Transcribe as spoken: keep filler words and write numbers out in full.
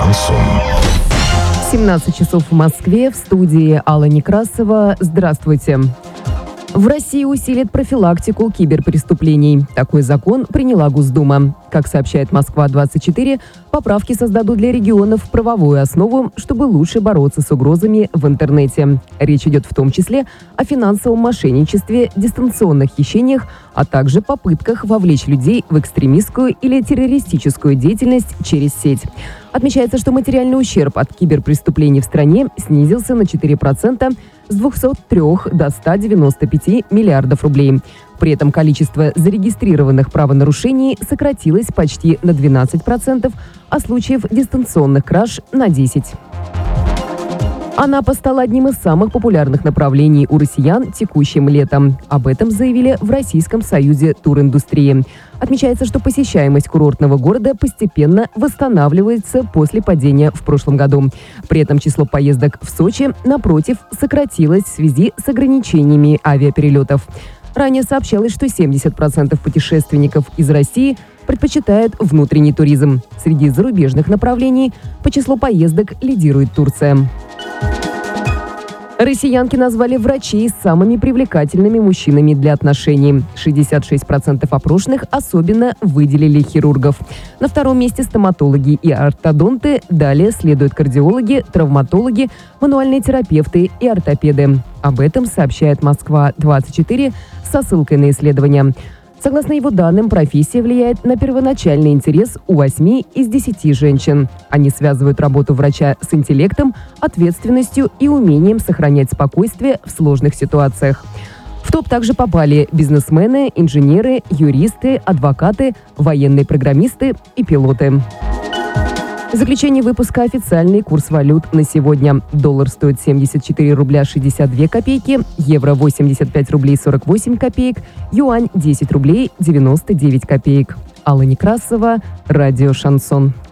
Шансон. семнадцать часов в Москве, в студии Алла Некрасова. Здравствуйте. В России усилит профилактику киберпреступлений. Такой закон приняла Госдума. Как сообщает Москва двадцать четыре, поправки создадут для регионов правовую основу, чтобы лучше бороться с угрозами в интернете. Речь идет в том числе о финансовом мошенничестве, дистанционных хищениях, а также попытках вовлечь людей в экстремистскую или террористическую деятельность через сеть. Отмечается, что материальный ущерб от киберпреступлений в стране снизился на четыре процента с двухсот трёх до ста девяноста пяти миллиардов рублей. При этом количество зарегистрированных правонарушений сократилось почти на двенадцать процентов, а случаев дистанционных краж – на десять процентов. Анапа стала одним из самых популярных направлений у россиян текущим летом. Об этом заявили в Российском союзе туриндустрии. Отмечается, что посещаемость курортного города постепенно восстанавливается после падения в прошлом году. При этом число поездок в Сочи, напротив, сократилось в связи с ограничениями авиаперелетов. Ранее сообщалось, что семьдесят процентов путешественников из России предпочитают внутренний туризм. Среди зарубежных направлений по числу поездок лидирует Турция. Россиянки назвали врачей самыми привлекательными мужчинами для отношений. шестьдесят шесть процентов опрошенных особенно выделили хирургов. На втором месте стоматологи и ортодонты, далее следуют кардиологи, травматологи, мануальные терапевты и ортопеды. Об этом сообщает Москва двадцать четыре со ссылкой на исследования. Согласно его данным, профессия влияет на первоначальный интерес у восьми из десяти женщин. Они связывают работу врача с интеллектом, ответственностью и умением сохранять спокойствие в сложных ситуациях. В топ также попали бизнесмены, инженеры, юристы, адвокаты, военные программисты и пилоты. В заключение выпуска официальный курс валют на сегодня. Доллар стоит семьдесят четыре рубля шестьдесят две копейки, евро восемьдесят пять рублей сорок восемь копеек, юань десять рублей девяносто девять копеек. Алла Некрасова, радио «Шансон».